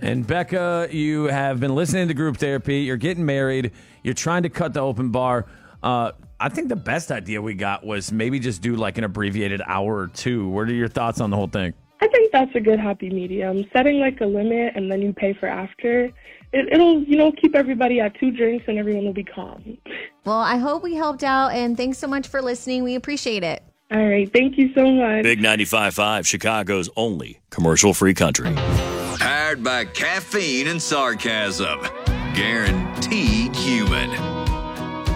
And Becca, you have been listening to group therapy. You're getting married. You're trying to cut the open bar. I think the best idea we got was maybe just do like an abbreviated hour or two. What are your thoughts on the whole thing? I think that's a good happy medium. Setting like a limit and then you pay for after. It'll, keep everybody at 2 drinks and everyone will be calm. Well, I hope we helped out, and thanks so much for listening. We appreciate it. All right. Thank you so much. Big 95.5, Chicago's only commercial-free country. Powered by caffeine and sarcasm. Guaranteed human.